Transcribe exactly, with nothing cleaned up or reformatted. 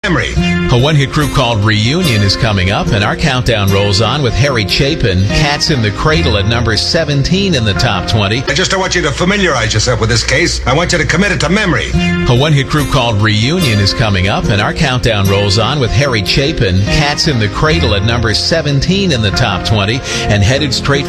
memory. A one-hit group called Reunion is coming up, and our countdown rolls on with Harry Chapin, Cats in the Cradle at number seventeen in the top twenty. I just don't want you to familiarize yourself with this case. I want you to commit it to memory. A one-hit group called Reunion is coming up, and our countdown rolls on with Harry Chapin, Cats in the Cradle at number seventeen in the top twenty, and headed straight